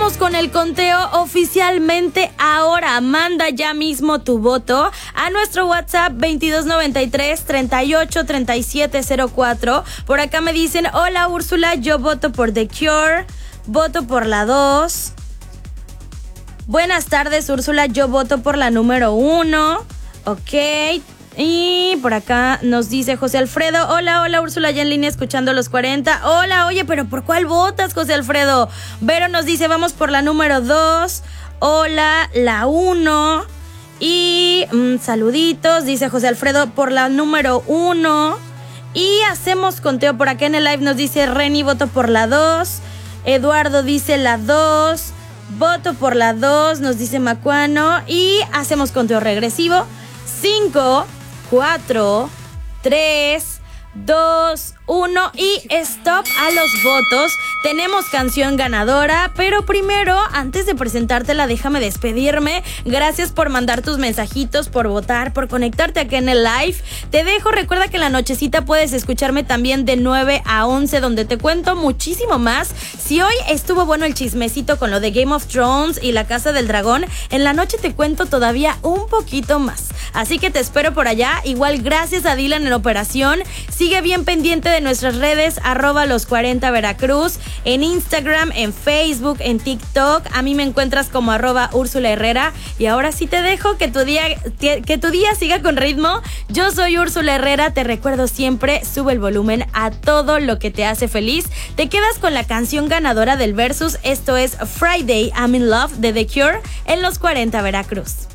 Vamos con el conteo oficialmente ahora. Manda ya mismo tu voto a nuestro WhatsApp 2293 38 37 04. Por acá me dicen: hola Úrsula, yo voto por The Cure, voto por la 2. Buenas tardes Úrsula, yo voto por la número 1. Ok. Y por acá nos dice José Alfredo: hola Úrsula, ya en línea escuchando los 40. Hola, oye, pero ¿por cuál votas, José Alfredo? Vero nos dice: vamos por la número 2. Hola, la 1. Y saluditos, dice José Alfredo, por la número 1. Y hacemos conteo por acá en el live. Nos dice Reni: voto por la 2. Eduardo dice la 2. Voto por la 2, nos dice Macuano. Y hacemos conteo regresivo. 5, 4, 3, 2, 1 y stop a los votos. Tenemos canción ganadora, pero primero, antes de presentártela, déjame despedirme. Gracias por mandar tus mensajitos, por votar, por conectarte aquí en el live. Te dejo, recuerda que en la nochecita puedes escucharme también de 9 a 11, donde te cuento muchísimo más. Si hoy estuvo bueno el chismecito con lo de Game of Thrones y la Casa del Dragón, en la noche te cuento todavía un poquito más. Así que te espero por allá. Igual gracias a Dylan en operación. Sigue bien pendiente de nuestras redes, @los40 Veracruz, en Instagram, en Facebook, en TikTok. A mí me encuentras como @Úrsula Herrera. Y ahora sí te dejo que tu día siga con ritmo. Yo soy Úrsula Herrera. Te recuerdo siempre, sube el volumen a todo lo que te hace feliz. Te quedas con la canción ganadora del Versus. Esto es Friday I'm in Love de The Cure en los 40 Veracruz.